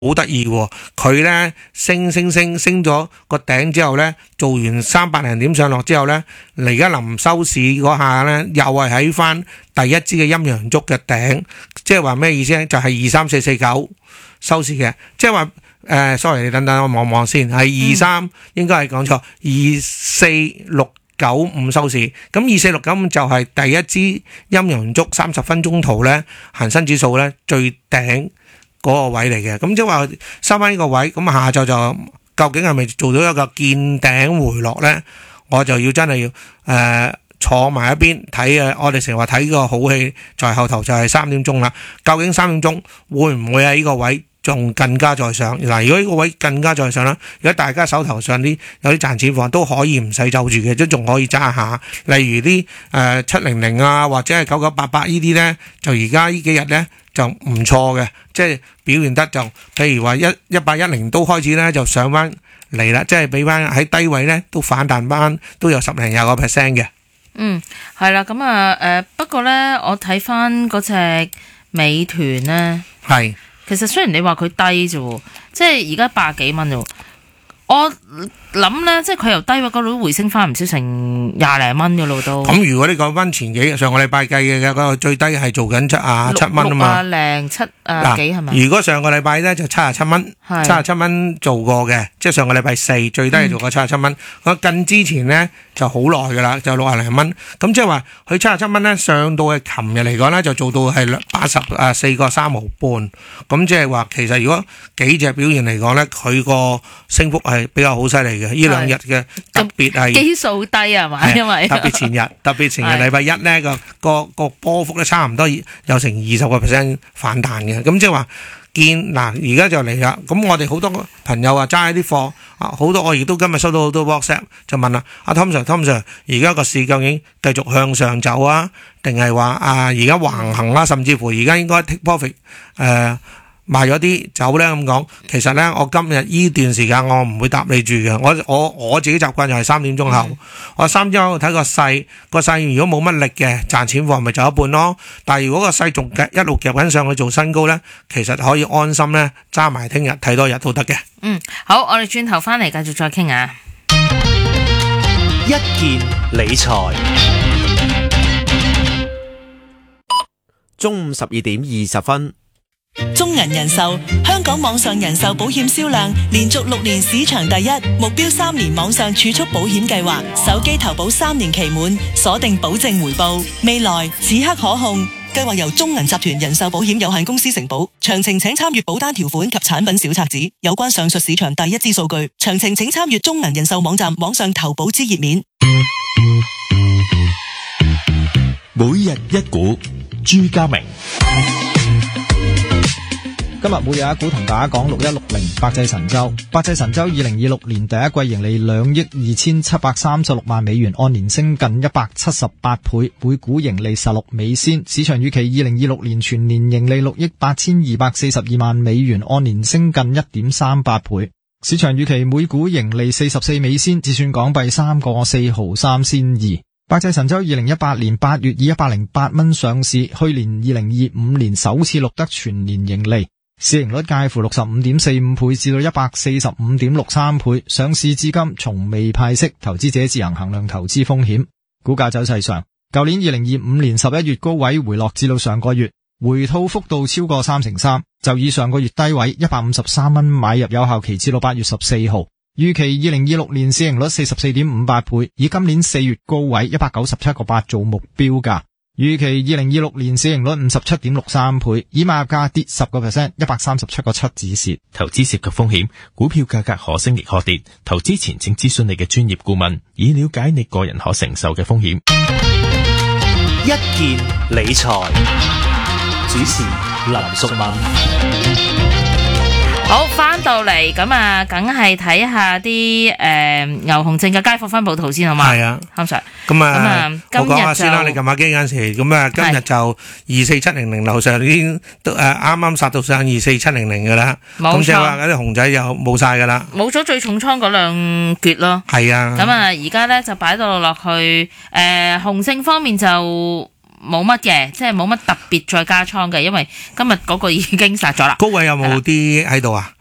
好得意喎，佢咧升咗個頂之後咧，做完300零點上落之後咧，嚟而家臨收市嗰下咧，又係喺翻第一支嘅陰陽燭嘅頂，即係話咩意思咧？就係23449收市嘅，即係話sorry， 你等等我望望先，係23，應該係講錯，24695收市，咁24695就係第一支陰陽燭30分鐘圖咧，恒生指數咧最頂嗰個位嚟嘅，咁即係話收翻呢個位，咁下晝就究竟係咪做到一個見頂回落呢？我就要真係要坐埋一邊睇我哋成日話睇個好戲在後頭就係3點鐘啦。究竟3點鐘會唔會喺呢個位仲更加再上？嗱，如果呢個位更加再上啦，如果大家手頭上有啲賺錢貨都可以唔使走住嘅，都仲可以揸下。例如啲700啊，或者係9988呢啲呢，就而家呢幾日呢，就唔錯嘅，即係表現得就，譬如話1810都開始咧就上翻嚟啦，即係俾翻喺低位咧都反彈翻，都有10零20% 嘅。 係啦，咁不過咧，我睇翻嗰隻美團咧， 係其實雖然你話佢低啫，即係而家80幾蚊啫。我諗咧，即係佢由低位嗰度回升翻唔少成20零蚊嘅咯都。咁如果你講翻前幾日上個禮拜計嘅嗰個最低係做緊77蚊啊嘛。 零七幾係咪？ 如果上個禮拜咧就77蚊，77蚊做過嘅，即係上個禮拜4最低係做過77蚊。近之前咧就好耐噶啦，就60零蚊。咁即係話佢77蚊咧上到係琴日嚟講咧就做到係84個3毫半。咁即係話其實如果幾隻表現嚟講咧，佢個升幅係比較好犀利嘅，呢兩日嘅特別係基數低係嘛？因為特別前日禮拜一咧個波幅咧差唔多有成20% 反彈嘅，咁即係話見嗱而家就嚟啦。咁我哋好多朋友話揸啲貨好多我亦都今日收到好多 WhatsApp 就問啦，阿 Tom Sir， 而家個市究竟繼續向上走啊，定係話而家橫行啊，甚至乎而家應該 take profit 賣咗啲走咧咁講，其實咧我今日呢段時間我唔會答你住嘅，我自己習慣就係3點鐘後，我3點鐘後睇個勢如果冇乜力嘅賺錢貨咪走一半咯，但係如果個勢仲一路夾緊上去做新高咧，其實可以安心咧揸埋聽日睇多日都得嘅。 好，我哋轉頭翻嚟繼續再傾啊。 一件理財，中午12點20分。 中銀人壽香港網上人壽保險銷量連續6年市場第一，目標3年網上儲蓄保險計劃，手機投保3年期滿，鎖定保證回報，未來此刻可控。計劃由中銀集團人壽保險有限公司承保，詳情請參閱保單條款及產品小冊子。有關上述市場第一支數據，詳情請參閱中銀人壽網站網上投保之頁面。 每日一股，朱家明。 今日每日一股同大家講6160百濟神州。百濟神州2026年第一季盈利2億2736萬美元，按年升近178倍，每股盈利16美仙。市場預期2026年全年盈利6億8242萬美元，按年升近 1.38 倍。市場預期每股盈利44美仙，折算港幣3個4毫3仙2。百濟神州2018年8月以108蚊上市，去年2025年首次錄得全年盈利。市盈率介乎 65.45 倍至到 145.63 倍，上市至今從未派息，投資者自行衡量投資風險。股價走勢上，舊年2025年11月高位回落至到上個月，回吐幅度超過3%，就以上個月低位153蚊買入有效期至到8月14號。預期2026年市盈率 44.58 倍，以今年4月高位 197.8 做目標價。預期2026年市盈率 57.63 倍，以買入價跌 10%， 137.7 止蝕。 投資涉及風險，股票價格可升亦可跌，投資前請諮詢你嘅專業顧問，以了解你個人可承受嘅風險。 一件理財，主持林淑敏。 好，翻到嚟咁啊，梗係睇下啲牛熊證嘅街貨分佈圖先好嘛？ 係啊， 啱晒。 咁啊， 今日我講下先啦。你撳下機嗰陣時，咁啊，今日就24700樓上已經都啱啱殺到上24700噶啦。冇錯。咁即係話嗰啲熊仔又冇晒噶啦。 冇咗最重倉嗰兩橛咯。係啊。咁啊，而家咧就擺到落去熊證方面就冇乜嘅，即係冇乜特別再加倉嘅，因為今日嗰個已經殺咗啦。 高位有冇啲喺度啊？